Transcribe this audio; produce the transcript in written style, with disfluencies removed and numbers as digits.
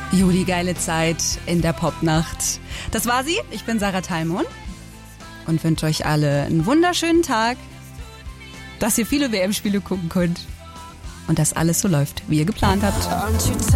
Juli, geile Zeit in der Popnacht. Das war sie. Ich bin Sarah Thalmon und wünsche euch alle einen wunderschönen Tag, dass ihr viele WM-Spiele gucken könnt und dass alles so läuft, wie ihr geplant habt.